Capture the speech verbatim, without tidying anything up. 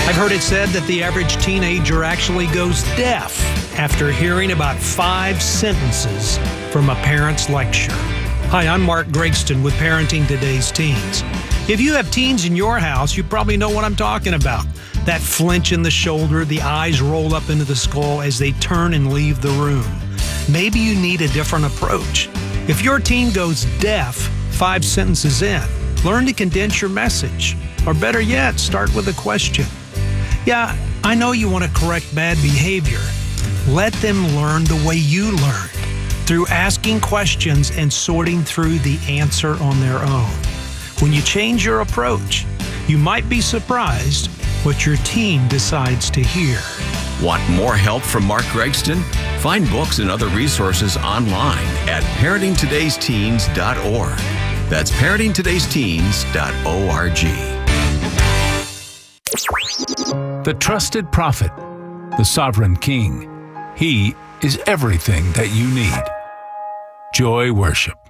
I've heard it said that the average teenager actually goes deaf after hearing about five sentences from a parent's lecture. Hi, I'm Mark Gregston with Parenting Today's Teens. If you have teens in your house, you probably know what I'm talking about. That flinch in the shoulder, the eyes roll up into the skull as they turn and leave the room. Maybe you need a different approach. If your teen goes deaf five sentences in, learn to condense your message. Or better yet, start with a question. Yeah, I know you want to correct bad behavior. Let them learn the way you learned, through asking questions and sorting through the answer on their own. When you change your approach, you might be surprised what your teen decides to hear. Want more help from Mark Gregston? Find books and other resources online at parenting todays teens dot org. That's parenting todays teens dot org. The trusted prophet, the sovereign king. He is everything that you need. Joy Worship.